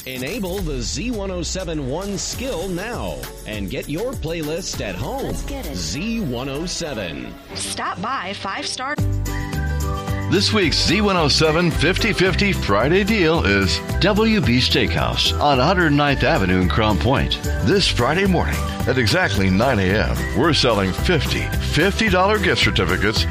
Enable the Z107 One skill now and get your playlist at home. Let's get it. Z107. Stop by 5-star. This week's Z107 50/50 Friday deal is WB Steakhouse on 109th Avenue in Crown Point. This Friday morning at exactly 9 a.m., we're selling $50 gift certificates